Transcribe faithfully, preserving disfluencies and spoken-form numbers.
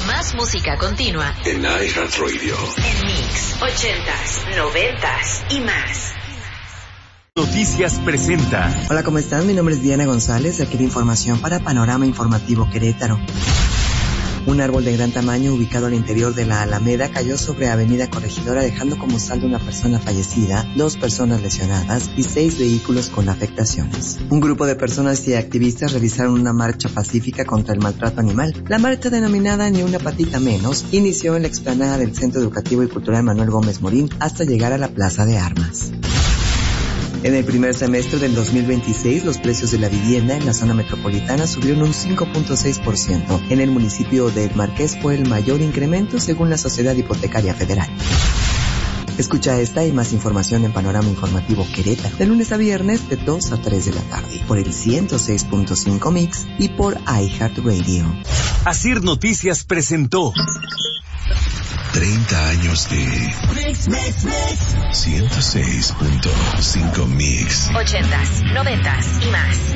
Más música continua en iHeartRadio. En Mix, ochentas, noventas y más. Noticias presenta. Hola, ¿cómo están? Mi nombre es Diana González, de aquí la información para Panorama Informativo Querétaro. Un árbol de gran tamaño ubicado al interior de la Alameda cayó sobre Avenida Corregidora, dejando como saldo una persona fallecida, dos personas lesionadas y seis vehículos con afectaciones. Un grupo de personas y activistas realizaron una marcha pacífica contra el maltrato animal. La marcha, denominada Ni una patita menos, inició en la explanada del Centro Educativo y Cultural Manuel Gómez Morín hasta llegar a la Plaza de Armas. En el primer semestre del dos mil veintiséis, los precios de la vivienda en la zona metropolitana subieron un cinco punto seis por ciento. En el municipio de El Marqués fue el mayor incremento según la Sociedad Hipotecaria Federal. Escucha esta y más información en Panorama Informativo Querétaro, de lunes a viernes de dos a tres de la tarde, por el ciento seis punto cinco Mix y por iHeartRadio. Asir Noticias presentó treinta años de Mix, Mix, Mix. ciento seis punto cinco Mix. Ochentas, noventas y más.